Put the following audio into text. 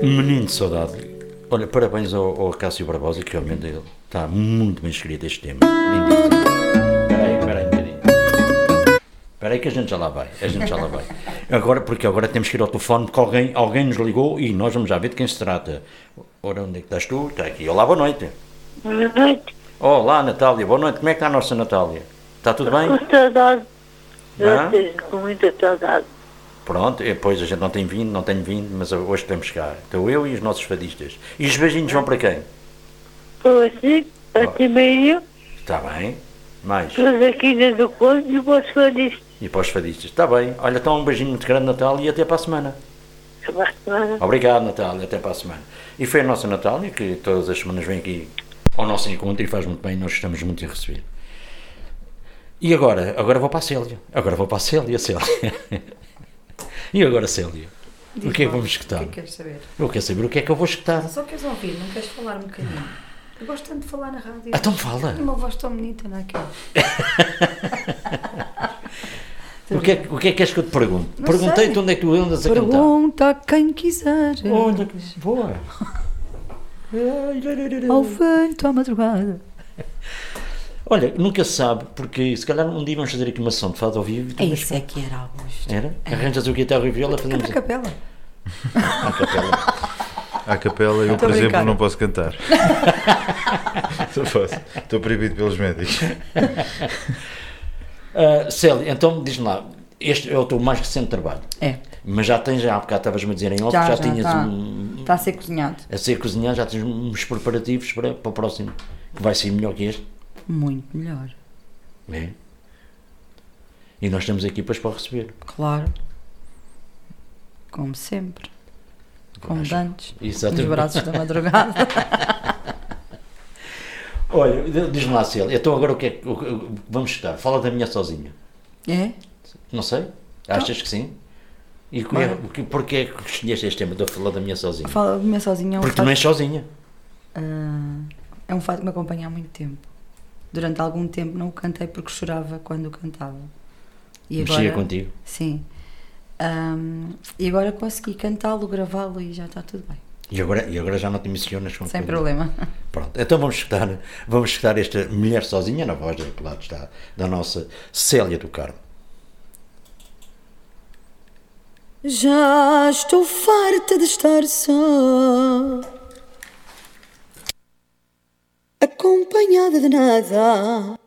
Menino de saudade. Olha, parabéns ao Cássio Barbosa, que realmente ele está muito bem escrito este tema. Lindíssimo. Espera aí um bocadinho. Espera aí que a gente já lá vai. Agora, porque agora temos que ir ao telefone, porque alguém nos ligou e nós vamos já ver de quem se trata. Ora, onde é que estás tu? Está aqui. Olá, boa noite. Boa noite. Olá, Natália. Boa noite. Como é que está a nossa Natália? Está tudo bem? Com saudade. Hã? Com muita saudade. Pronto, depois a gente não tenho vindo, mas hoje estamos cá. Estou eu e os nossos fadistas. E os beijinhos vão para quem? Para você, para ti meio, Está bem. Mais. para as aqui do Conde e para os fadistas. E para os fadistas. Está bem. Olha, então um beijinho muito grande, Natália, e até para a semana. Obrigado, Natália, até para a semana. E foi a nossa Natália, que todas as semanas vem aqui ao nosso encontro e faz muito bem, nós gostamos muito de receber. E agora vou para a Célia. Célia. E agora, Célia? O que é que vamos escutar? O que é que queres saber? Eu quero saber o que é que eu vou escutar. Só queres ouvir, não queres falar um bocadinho? Eu gosto tanto de falar na rádio. Então fala. Tenho uma voz tão bonita, não é que O que é que queres que eu te pergunte? Não Perguntei-te sei. onde é que tu andas a cantar. Pergunta a quem quiser. Onde é que... Boa. Ao vento, à madrugada. Olha, nunca se sabe, porque se calhar um dia vamos fazer aqui uma sessão de fado ao vivo. É isso é que era, Augusto. Era? Arranjas o guitarra e viola, Canta fazemos a capela. a capela. À capela, eu, por a exemplo, brincar. não posso cantar. Estou proibido pelos médicos. Célia, então diz-me lá, este é o teu mais recente trabalho. É. Mas já tens, há bocado estavas-me a dizer em off, já tinhas Está a ser cozinhado. a ser cozinhado, já tens uns preparativos para o próximo, que vai ser melhor que este. Muito melhor. É? E nós estamos aqui para o receber. Claro. Como sempre. Como Acho- dantes. Exatamente. Nos braços da madrugada. Olha, diz-me lá, Célia, então agora o que é que vamos escutar? Fala da minha sozinha. É? Não sei? Achas que sim? E porquê é que escolheste este tema de falar da minha sozinha? Fala de mim sozinha. Porque tu não és sozinha. É um fato que me acompanha há muito tempo. Durante algum tempo não o cantei porque chorava quando o cantava. E Mexia contigo. Sim. E agora consegui cantá-lo, gravá-lo e já está tudo bem. E agora já não te emocionas com Sem tudo. problema. Pronto, então vamos escutar esta Mulher Sozinha, na voz, que lá está, da nossa Célia do Carmo. Já estou farta de estar só, acompanhada de nada.